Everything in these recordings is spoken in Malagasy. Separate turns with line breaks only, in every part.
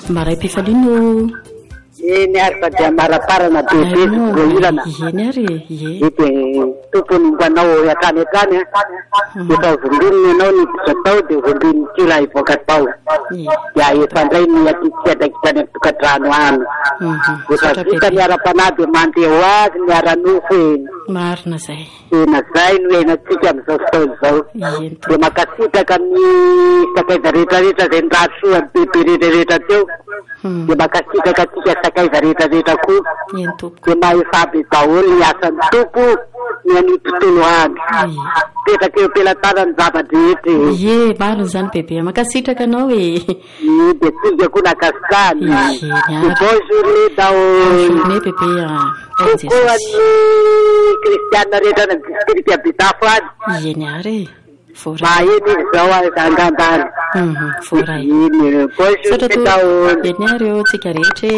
maray Pifalino
eny ary fa dia maraparana bebe roilana
eny ary
de tokony mbanao akany akany efa vombininy ianao ny atao de vombininy kila ivoaka tao dia efandray ny atitsiadakitany tokadrano any efa vita miara-panahy de mandeha ho azy miara-nofo eny
marina zay
tena zay no enatsika am'izao fotoana zao de makasitraka amin'ny sakaiza rehetrarehetra zay ndrasoa ny bebe rehetrarehetra teo de makasitraka atsika sakaiza rehetrarehetra koa de mahefabe daholo ny asan'ny tompo ny any tontolo any petraka eo ampelantanany zava-drehetra
ye marina zany bebe makasitraka anao e
de tsika koa nakasikany de bonne journée
journée bebe
kokoa ny kristianina rehetra ny district Betafo any
eny ary
maheny izy zao angambany
voray eny ary eo tsika rehetra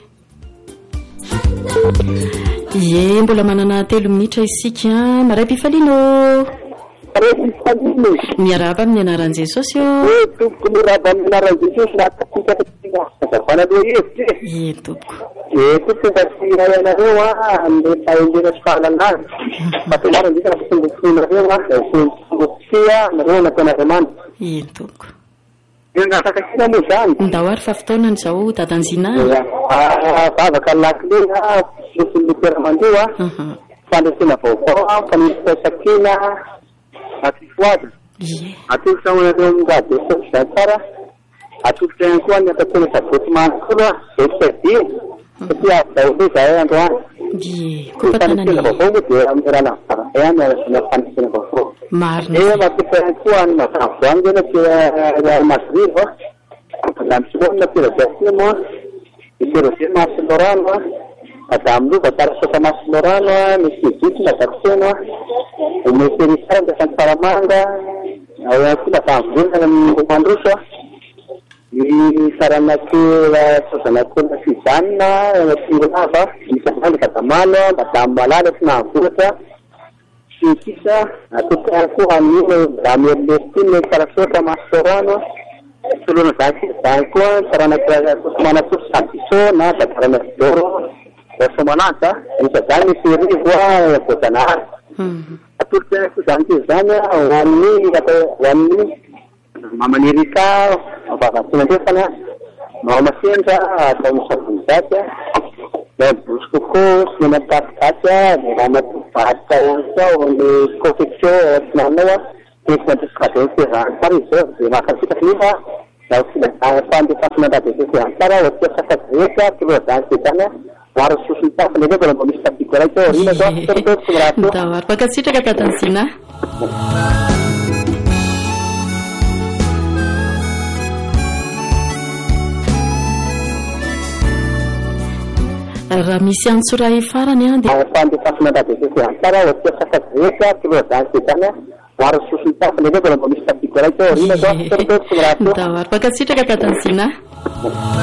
ye mbola manana 3 minitra isika maray Pifalino miaraba amin'ny anaran'i Jesosy io
tompoko miaraba amin'ny anaran'i Jesosy natsika azavana aloha hevitra
ye tompoko
tompoko ianareo amin'ny fahendrena sy fahalalana fampianarana ndreka fombofonareo fombosia nareo nampianaremana
ye tompoko
ngasakasina moa zany
ndao ary fa fotoana n'izao dadanjina
vavaka lakilena fosiny mpiara-mandeha fandraisena vaovao fanisakina atifoady atolotra anareo mingady zay tsara atolotra ihany koa ny atatena saboty manokola zay sadi satria daole zay androany fanisena vaovao moa de amin'ny rana any fanisena vaovao
marina
matota ihany koa ny mazavoany zany tia masrivo madame Simone Pierre moa Roger Marcelorano madame Lova Tarasota Marcelorano misy Diti Madakseno misy Richard de Santaramanga ao ihany koa madame Vena Mandroso ny saranake sozanakona Fizanina Tingolava misy Andry Kadamalo madame Malala sy nahavoatra Kisa atota ihany koa an'iny madame Ernestine Tarasota Marcelorano solona zany koa saranake Somanatosy Santiso na Dakaranasdoro somananta isa zany misy rivoa voajanahary atolotra ko zany ty zany hoan'ny mamanirika mavavatsina ndrefana mamasendra atao misavonzaty bosy koko sy matatipaty de ramatvatsa sao ny confection sinanao tekinatosikadeoterany tsara izy zao de makasitaka nifa fandefasina ndadeseserany tsara otia sakadreka toloa zany ty zany maro sosiny tafany eo mbola misy tapiko raiky ao rina zao
dawary makasitraka tatanzina raha misy antsoray farany a de
fandefasina ndadeseserany tsara otia sakadreka toloa zany ty zany maro sosiny tafany eo mbola misy tapiko raiky ao rina zao
dawary makasitraka tatanzina